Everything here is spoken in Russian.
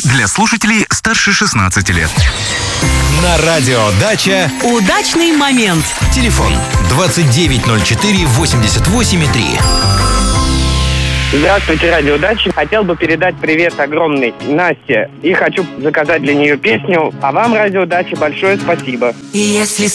для слушателей старше 16 лет. На радио «Дача» удачный момент. Телефон 2904-88,3. Здравствуйте, радио «Дача». Хотел бы передать привет огромный Насте. И хочу заказать для нее песню. А вам, радио «Дача», большое спасибо. И если